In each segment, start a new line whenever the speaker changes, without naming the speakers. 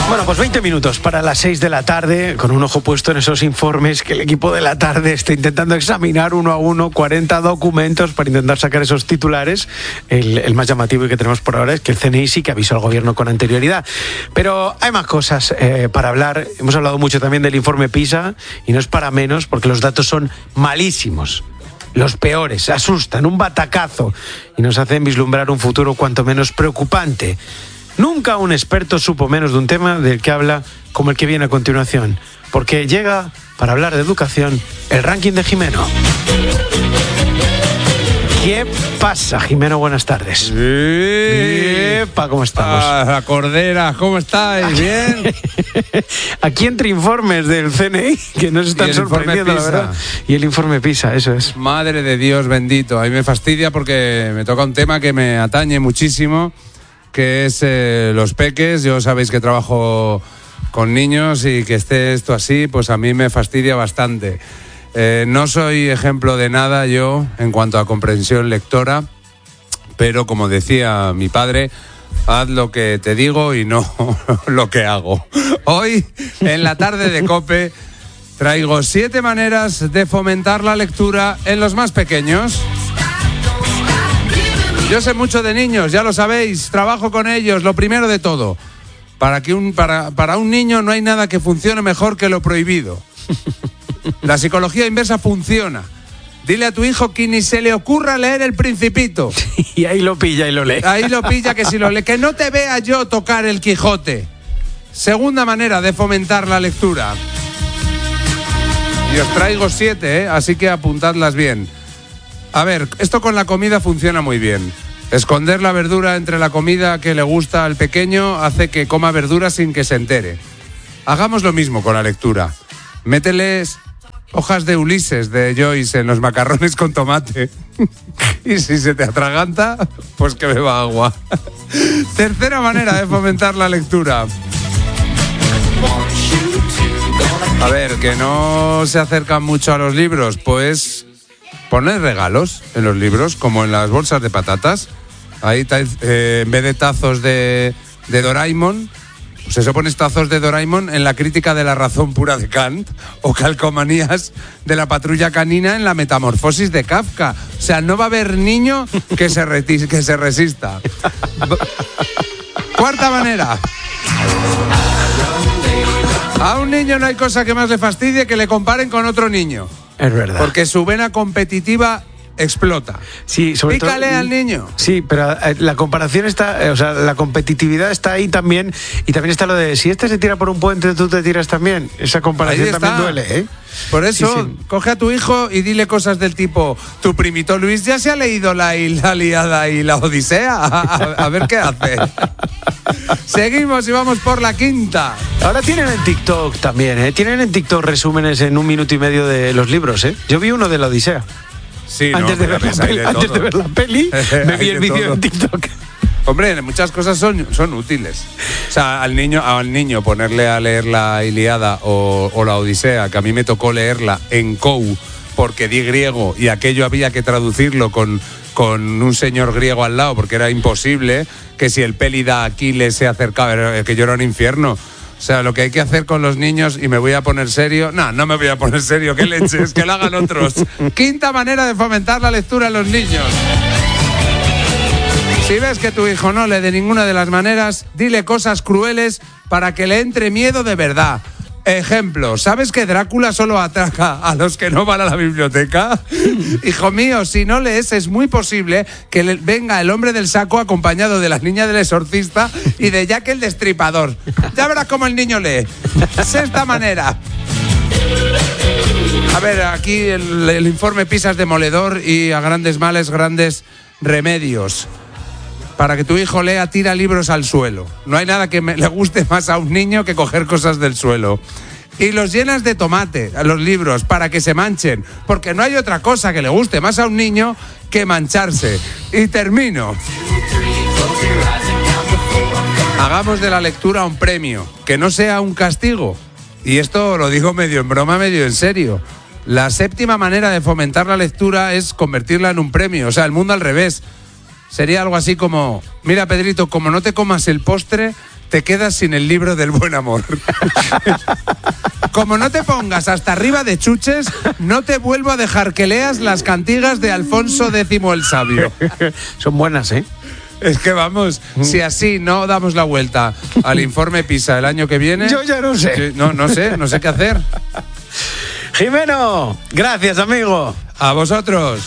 Bueno, pues 20 minutos para las 6 de la tarde, con un ojo puesto en esos informes que el equipo de la tarde está intentando examinar uno a uno, 40 documentos para intentar sacar esos titulares. El más llamativo que tenemos por ahora es que el CNI sí que avisó al gobierno con anterioridad. Pero hay más cosas para hablar. Hemos hablado mucho también del informe PISA y no es para menos porque los datos son malísimos. Los peores, asustan, un batacazo y nos hacen vislumbrar un futuro cuanto menos preocupante. Nunca un experto supo menos de un tema del que habla como el que viene a continuación, porque llega, para hablar de educación, el ranking de Jimeno. ¿Qué pasa, Jimeno? Buenas tardes. Epa, ¿cómo estamos?
La Cordera, ¿cómo estáis? ¿Bien?
Aquí entre informes del CNI, que nos están sorprendiendo, la verdad. Y el informe PISA, eso es.
Madre de Dios bendito. A mí me fastidia porque me toca un tema que me atañe muchísimo, que es los peques. Yo sabéis que trabajo con niños y que esté esto así, pues a mí me fastidia bastante. No soy ejemplo de nada yo en cuanto a comprensión lectora, pero como decía mi padre, haz lo que te digo y no lo que hago. Hoy, en la tarde de COPE, traigo 7 maneras de fomentar la lectura en los más pequeños. Yo sé mucho de niños, ya lo sabéis, trabajo con ellos, lo primero de todo. Para un niño no hay nada que funcione mejor que lo prohibido. La psicología inversa funciona. Dile a tu hijo que ni se le ocurra leer El Principito.
Y ahí lo pilla y lo lee.
Ahí lo pilla, que si lo lee. Que no te vea yo tocar el Quijote. Segunda manera de fomentar la lectura. Y os traigo 7, así que apuntadlas bien. A ver, esto con la comida funciona muy bien. Esconder la verdura entre la comida que le gusta al pequeño hace que coma verdura sin que se entere. Hagamos lo mismo con la lectura. Mételes hojas de Ulises de Joyce en los macarrones con tomate. Y si se te atraganta, pues que beba agua. Tercera manera de fomentar la lectura. A ver, que no se acercan mucho a los libros, pues poner regalos en los libros, como en las bolsas de patatas. Ahí en vez de tazos de Doraemon, pues eso, pones tazos de Doraemon en la crítica de la razón pura de Kant, o calcomanías de la patrulla canina en la metamorfosis de Kafka. O sea, no va a haber niño que se resista. Cuarta manera. A un niño no hay cosa que más le fastidie que le comparen con otro niño.
Es verdad.
Porque su vena competitiva explota.
Sí, sobre todo.
Pícale al niño.
Sí, pero la comparación está, o sea, la competitividad está ahí también, y también está lo de si este se tira por un puente, tú te tiras también. Esa comparación también duele, ¿eh?
Por eso,
sí.
Coge a tu hijo y dile cosas del tipo: tu primito Luis ya se ha leído la Ilíada y la Odisea. A ver qué hace. Seguimos y vamos por la quinta.
Ahora tienen en TikTok también, ¿eh? Tienen en TikTok resúmenes en 1 minuto y medio de los libros, ¿eh? Yo vi uno de la Odisea.
Sí,
antes de ver la peli, me vi el vídeo en TikTok.
Hombre, muchas cosas son útiles. O sea, al niño ponerle a leer la Ilíada o la Odisea, que a mí me tocó leerla en COU porque di griego y aquello había que traducirlo con un señor griego al lado porque era imposible, que si el Pélida Aquiles se acercaba, que yo era un infierno. O sea, lo que hay que hacer con los niños, y me voy a poner serio... No me voy a poner serio, qué leches, que lo hagan otros. Quinta manera de fomentar la lectura en los niños. Si ves que tu hijo no lee de ninguna de las maneras, dile cosas crueles para que le entre miedo de verdad. Ejemplo, ¿sabes que Drácula solo atraca a los que no van a la biblioteca? Hijo mío, si no lees, es muy posible que venga el hombre del saco acompañado de las niñas del exorcista y de Jack el Destripador. Ya verás cómo el niño lee. Sexta manera. A ver, aquí el informe PISA es demoledor y a grandes males, grandes remedios. Para que tu hijo lea, tira libros al suelo. No hay nada que le guste más a un niño que coger cosas del suelo. Y los llenas de tomate, a los libros, para que se manchen. Porque no hay otra cosa que le guste más a un niño que mancharse. Y termino. Hagamos de la lectura un premio, que no sea un castigo. Y esto lo digo medio en broma, medio en serio. La séptima manera de fomentar la lectura es convertirla en un premio. O sea, el mundo al revés. Sería algo así como: mira, Pedrito, como no te comas el postre, te quedas sin el libro del buen amor. Como no te pongas hasta arriba de chuches, no te vuelvo a dejar que leas las cantigas de Alfonso X el Sabio.
Son buenas, ¿eh?
Es que vamos, si así no damos la vuelta al informe PISA el año que viene...
Yo ya no sé.
No sé qué hacer.
Jimeno, gracias, amigo.
A vosotros.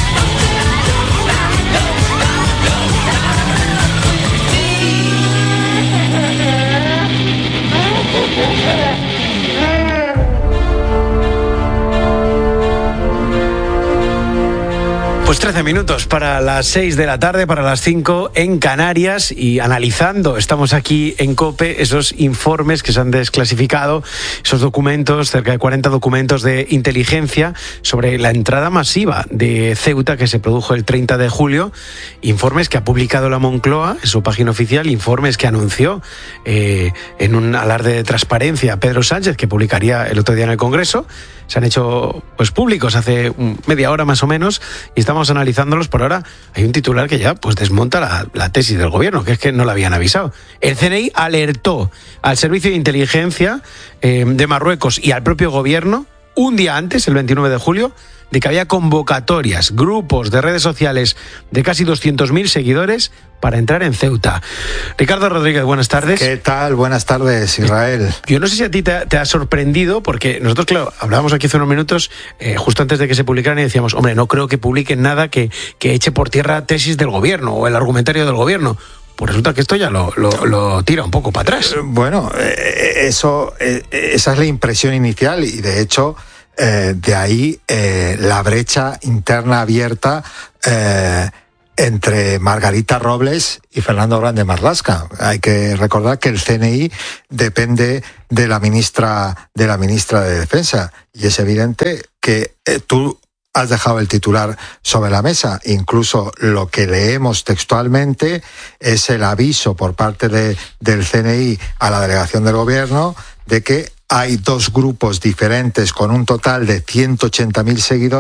Pues 13 minutos para las 6 de la tarde, para las 5 en Canarias, y analizando, estamos aquí en COPE, esos informes que se han desclasificado, esos documentos, cerca de 40 documentos de inteligencia sobre la entrada masiva de Ceuta que se produjo el 30 de julio, informes que ha publicado la Moncloa en su página oficial, informes que anunció en un alarde de transparencia Pedro Sánchez, que publicaría el otro día en el Congreso. Se han hecho pues públicos hace media hora más o menos y estamos analizándolos. Por ahora hay un titular que ya pues desmonta la tesis del gobierno, que es que no la habían avisado. El CNI alertó al Servicio de Inteligencia de Marruecos y al propio gobierno un día antes, el 29 de julio, de que había convocatorias, grupos de redes sociales de casi 200.000 seguidores para entrar en Ceuta. Ricardo Rodríguez, buenas tardes.
¿Qué tal? Buenas tardes, Israel.
Yo no sé si a ti te ha sorprendido, porque nosotros, claro, hablábamos aquí hace unos minutos, justo antes de que se publicaran, y decíamos, hombre, no creo que publiquen nada que eche por tierra tesis del gobierno o el argumentario del gobierno. Pues resulta que esto ya lo tira un poco para atrás.
Bueno, esa es la impresión inicial y, de hecho, de ahí la brecha interna abierta entre Margarita Robles y Fernando Grande Marlaska. Hay que recordar que el CNI depende de la ministra de Defensa, y es evidente que tú has dejado el titular sobre la mesa. Incluso lo que leemos textualmente es el aviso por parte del CNI a la delegación del gobierno de que hay dos grupos diferentes con un total de 180.000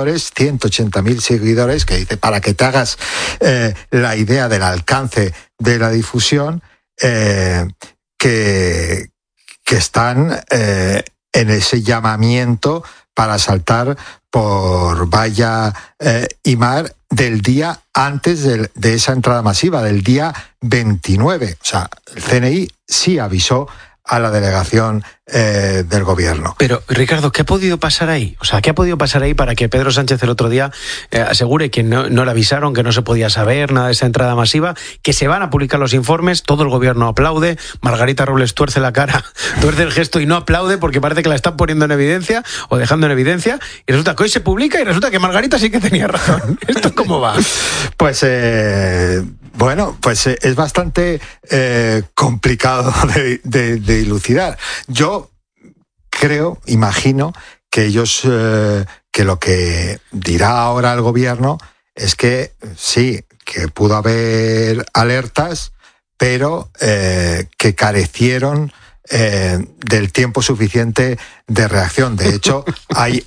seguidores, que dice, para que te hagas la idea del alcance de la difusión, que están en ese llamamiento para saltar por valla y mar del día antes de esa entrada masiva, del día 29. O sea, el CNI sí avisó a la delegación del gobierno.
Pero, Ricardo, ¿qué ha podido pasar ahí? O sea, ¿qué ha podido pasar ahí para que Pedro Sánchez el otro día asegure que no le avisaron, que no se podía saber nada de esa entrada masiva, que se van a publicar los informes, todo el gobierno aplaude, Margarita Robles tuerce la cara, tuerce el gesto y no aplaude porque parece que la están poniendo en evidencia o dejando en evidencia, y resulta que hoy se publica y resulta que Margarita sí que tenía razón? ¿Esto cómo va?
Pues bueno, pues es bastante complicado de dilucidar. Yo imagino que ellos, que lo que dirá ahora el gobierno es que sí, que pudo haber alertas, pero que carecieron del tiempo suficiente de reacción. De hecho, hay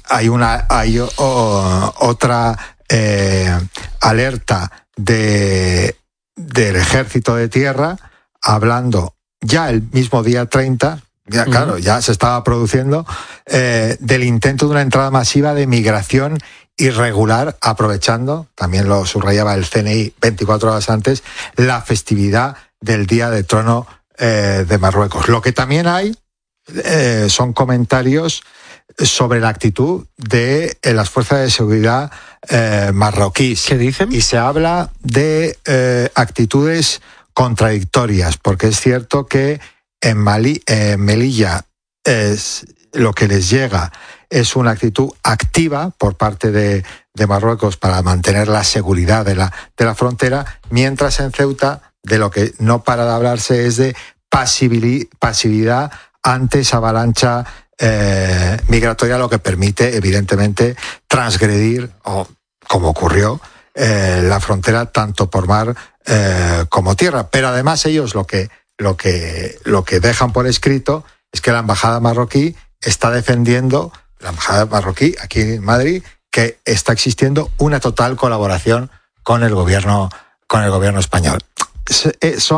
otra alerta del Ejército de Tierra, hablando ya el mismo día 30, ya, claro, ya se estaba produciendo, del intento de una entrada masiva de migración irregular, aprovechando, también lo subrayaba el CNI 24 horas antes, la festividad del Día de Trono de Marruecos. Lo que también hay son comentarios sobre la actitud de las fuerzas de seguridad marroquíes.
¿Qué dicen?
Y se habla de actitudes contradictorias, porque es cierto que en Melilla lo que les llega es una actitud activa por parte de Marruecos para mantener la seguridad de la frontera, mientras en Ceuta de lo que no para de hablarse es de pasividad ante esa avalancha migratoria, lo que permite evidentemente transgredir, o como ocurrió, la frontera tanto por mar como tierra. Pero además ellos lo que dejan por escrito es que la embajada marroquí está defendiendo, la embajada marroquí aquí en Madrid, que está existiendo una total colaboración con el gobierno español. Son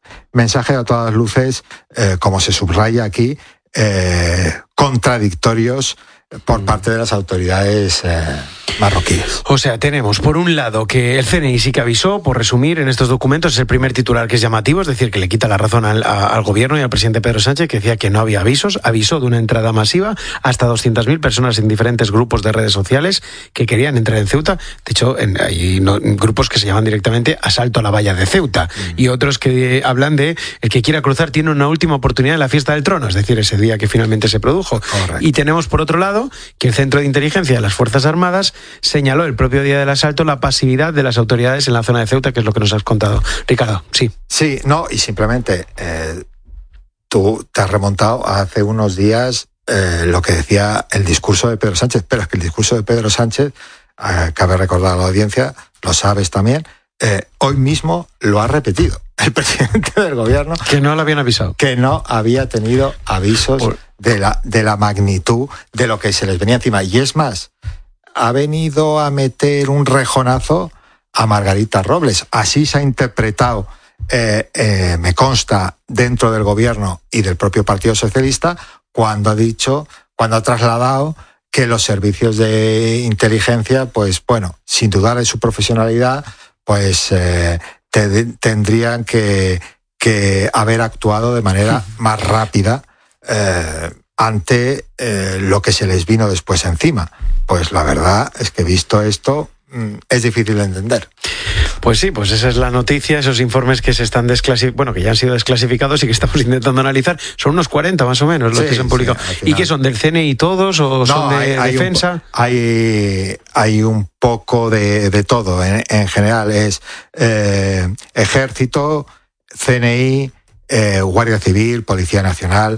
Mensaje a todas luces, como se subraya aquí, contradictorios por parte de las autoridades marroquíes.
O sea, tenemos por un lado que el CNI sí que avisó, por resumir, en estos documentos es el primer titular que es llamativo, es decir, que le quita la razón al gobierno y al presidente Pedro Sánchez, que decía que no había avisos, avisó de una entrada masiva, hasta 200.000 personas en diferentes grupos de redes sociales que querían entrar en Ceuta. De hecho, hay grupos que se llaman directamente Asalto a la Valla de Ceuta, y otros que hablan de el que quiera cruzar tiene una última oportunidad en la fiesta del trono, es decir, ese día que finalmente se produjo.
Correcto.
Y tenemos por otro lado que el Centro de Inteligencia de las Fuerzas Armadas señaló el propio día del asalto la pasividad de las autoridades en la zona de Ceuta, que es lo que nos has contado. Ricardo, sí.
Sí, no, y simplemente tú te has remontado hace unos días lo que decía el discurso de Pedro Sánchez, pero es que el discurso de Pedro Sánchez, cabe recordar a la audiencia, lo sabes también, hoy mismo lo ha repetido el presidente del gobierno.
Que no lo habían avisado.
Que no había tenido avisos de la magnitud de lo que se les venía encima. Y es más, ha venido a meter un rejonazo a Margarita Robles. Así se ha interpretado, me consta, dentro del gobierno y del propio Partido Socialista, cuando ha trasladado que los servicios de inteligencia, pues bueno, sin dudar de su profesionalidad, pues tendrían que haber actuado de manera más rápida ante lo que se les vino después encima. Pues la verdad es que visto esto, es difícil de entender.
Pues sí, pues esa es la noticia, esos informes que se están que ya han sido desclasificados y que estamos intentando analizar. Son unos 40 más o menos los que se han publicado. Sí, ¿y qué son, del CNI todos o son de defensa?
Hay un poco de todo. En general es Ejército, CNI, Guardia Civil, Policía Nacional,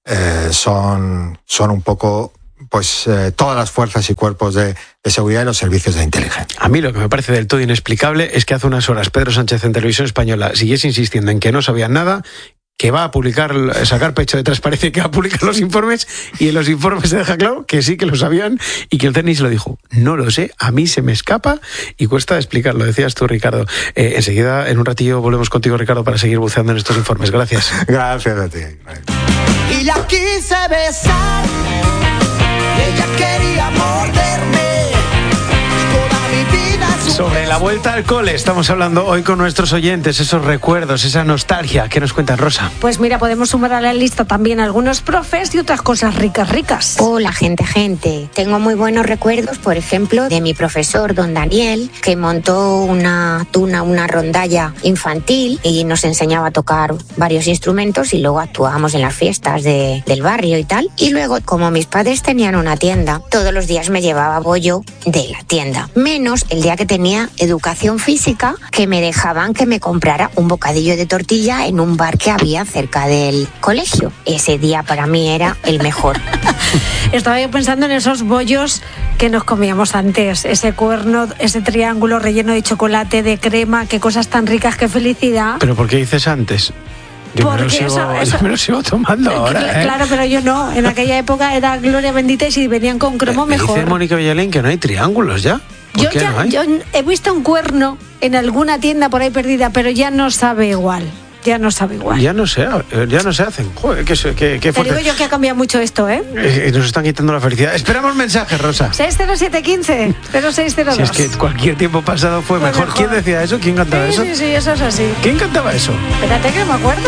son un poco pues todas las fuerzas y cuerpos de seguridad y los servicios de inteligencia.
A mí lo que me parece del todo inexplicable es que hace unas horas Pedro Sánchez en Televisión Española siguiese insistiendo en que no sabían nada, que va a sacar pecho de transparencia y que va a publicar los informes, y en los informes se deja claro que sí que lo sabían y que el CNI se lo dijo. No lo sé, a mí se me escapa y cuesta explicarlo, decías tú, Ricardo. Enseguida, en un ratillo, volvemos contigo, Ricardo, para seguir buceando en estos informes. Gracias.
Gracias a ti.
Y la quise besar, ella quería morderme, toda mi vida.
Sobre la vuelta al cole estamos hablando hoy con nuestros oyentes, esos recuerdos, esa nostalgia. ¿Qué nos cuentas, Rosa?
Pues mira, podemos sumar a la lista también algunos profes y otras cosas ricas.
Hola, gente. Tengo muy buenos recuerdos, por ejemplo, de mi profesor, don Daniel, que montó una rondalla infantil y nos enseñaba a tocar varios instrumentos y luego actuábamos en las fiestas del barrio y tal. Y luego, como mis padres tenían una tienda, todos los días me llevaba bollo de la tienda, menos el día que tenía educación física, que me dejaban que me comprara un bocadillo de tortilla en un bar que había cerca del colegio. Ese día para mí era el mejor.
Estaba yo pensando en esos bollos que nos comíamos antes, ese cuerno, ese triángulo relleno de chocolate, de crema, qué cosas tan ricas, qué felicidad.
¿Pero por qué dices antes? Yo me lo sigo tomando ahora.
Claro, pero yo no. En aquella época era gloria bendita y si venían con cromo mejor.
Dice Mónica Villalén que no hay triángulos ya.
Yo he visto un cuerno en alguna tienda por ahí perdida, pero ya no sabe igual. Ya no se hacen. Joder, qué fuerte. Te digo yo que ha cambiado mucho esto, ¿eh?
Nos están quitando la felicidad. Esperamos mensajes, Rosa.
60715 0602.
Si es que cualquier tiempo pasado fue mejor. ¿Quién decía eso? ¿Quién cantaba eso?
Sí, eso es así.
¿Quién cantaba eso?
Espérate que no me acuerdo.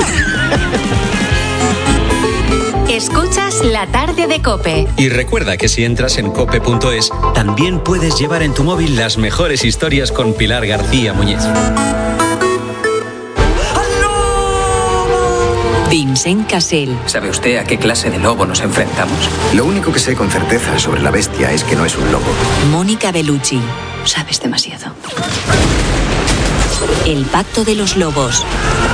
Escuchas La Tarde de COPE.
Y recuerda que si entras en cope.es, también puedes llevar en tu móvil las mejores historias con Pilar García Muñiz.
Vincent Cassel.
¿Sabe usted a qué clase de lobo nos enfrentamos?
Lo único que sé con certeza sobre la bestia es que no es un lobo.
Mónica Bellucci.
Sabes demasiado.
El pacto de los lobos.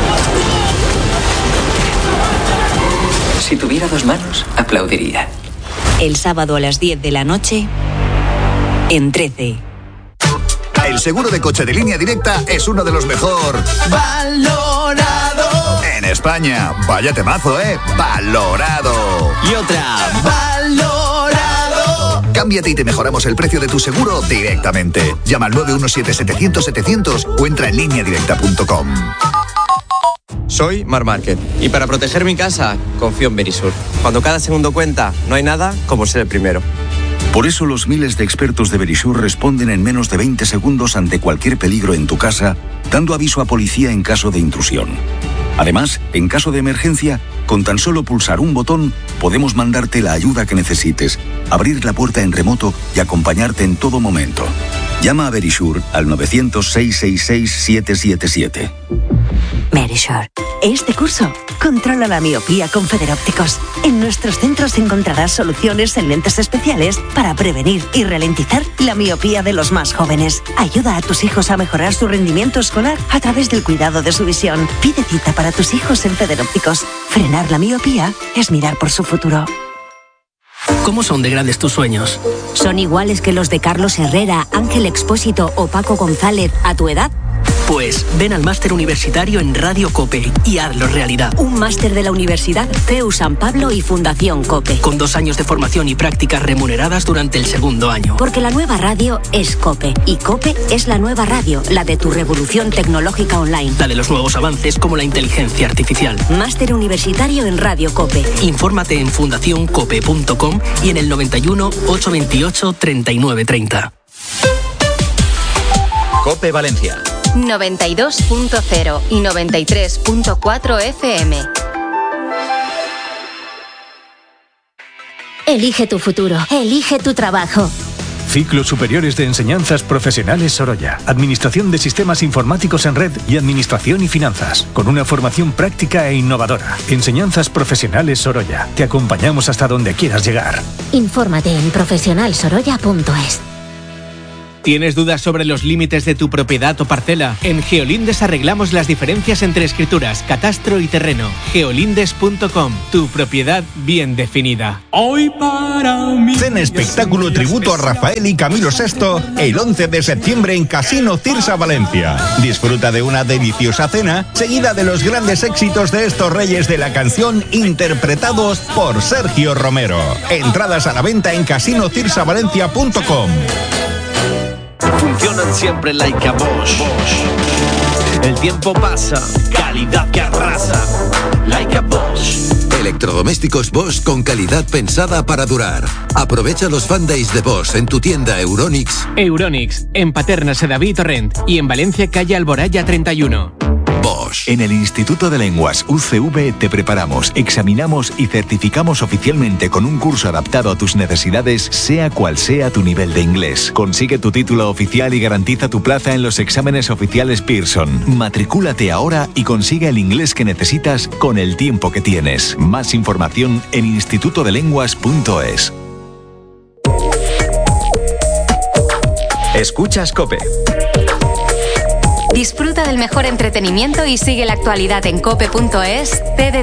Si tuviera dos manos, aplaudiría.
El sábado a las 10 de la noche, en 13.
El seguro de coche de Línea Directa es uno de los mejor
valorado
en España. Vaya temazo, ¿eh? Valorado.
Y otra.
Valorado. Cámbiate y te mejoramos el precio de tu seguro directamente. Llama al 917-700-700 o entra en lineadirecta.com.
Soy Mar Márquez. Y para proteger mi casa, confío en Verisur. Cuando cada segundo cuenta, no hay nada como ser el primero.
Por eso los miles de expertos de Verisur responden en menos de 20 segundos ante cualquier peligro en tu casa, dando aviso a policía en caso de intrusión. Además, en caso de emergencia, con tan solo pulsar un botón, podemos mandarte la ayuda que necesites, abrir la puerta en remoto y acompañarte en todo momento. Llama a Verisur al 900-666-777.
Verisur. Este curso, controla la miopía con Federópticos. En nuestros centros encontrarás soluciones en lentes especiales para prevenir y ralentizar la miopía de los más jóvenes. Ayuda a tus hijos a mejorar su rendimiento escolar a través del cuidado de su visión. Pide cita para tus hijos en Federópticos. Frenar la miopía es mirar por su futuro.
¿Cómo son de grandes tus sueños?
¿Son iguales que los de Carlos Herrera, Ángel Expósito o Paco González a tu edad?
Pues ven al máster universitario en Radio COPE y hazlo realidad.
Un máster de la Universidad CEU San Pablo y Fundación COPE.
Con 2 años de formación y prácticas remuneradas durante el segundo año.
Porque la nueva radio es COPE. Y COPE es la nueva radio, la de tu revolución tecnológica online.
La de los nuevos avances como la inteligencia artificial.
Máster universitario en Radio COPE.
Infórmate en fundacioncope.com y en el 91 828 3930.
COPE Valencia
92.0 y 93.4 FM.
Elige tu futuro, elige tu trabajo.
Ciclos Superiores de Enseñanzas Profesionales Sorolla. Administración de Sistemas Informáticos en Red y Administración y Finanzas. Con una formación práctica e innovadora. Enseñanzas Profesionales Sorolla. Te acompañamos hasta donde quieras llegar.
Infórmate en profesionalsorolla.es.
¿Tienes dudas sobre los límites de tu propiedad o parcela? En Geolindes arreglamos las diferencias entre escrituras, catastro y terreno. Geolindes.com, tu propiedad bien definida.
Hoy para mí. Cena espectáculo tributo a Rafael y Camilo VI el 11 de septiembre en Casino Cirsa Valencia. Disfruta de una deliciosa cena seguida de los grandes éxitos de estos reyes de la canción interpretados por Sergio Romero. Entradas a la venta en casinocirsavalencia.com.
Funcionan siempre like a Bosch. El tiempo pasa, calidad que arrasa. Like a Bosch.
Electrodomésticos Bosch con calidad pensada para durar. Aprovecha los Fan Days de Bosch en tu tienda Euronics.
Euronics, en Paterna Sedaví Torrent y en Valencia calle Alboraya 31.
Bosch.
En el Instituto de Lenguas UCV te preparamos, examinamos y certificamos oficialmente con un curso adaptado a tus necesidades, sea cual sea tu nivel de inglés. Consigue tu título oficial y garantiza tu plaza en los exámenes oficiales Pearson. Matricúlate ahora y consigue el inglés que necesitas con el tiempo que tienes. Más información en institutodelenguas.es.
Escuchas COPE.
Disfruta del mejor entretenimiento y sigue la actualidad en cope.es,